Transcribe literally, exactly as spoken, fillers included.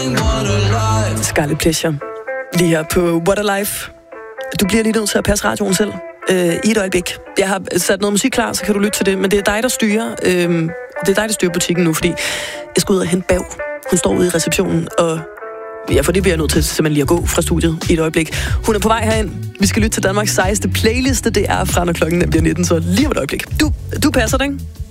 Scarlet Pleasure. Lige her på What a Life. Du bliver lige nødt til at passe radioen selv. Øh, I et øjeblik. Jeg har sat noget musik klar, så kan du lytte til det. Men det er dig, der styrer. Øh, det er dig, der styrer butikken nu, fordi jeg skal ud og hente Bav. Hun står ude i receptionen, og ja, for det bliver jeg nødt til simpelthen lige at gå fra studiet i et øjeblik. Hun er på vej herind. Vi skal lytte til Danmarks sejeste playliste. Det er fra når klokken bliver nitten, så lige om et øjeblik. Du, du passer det, ikke?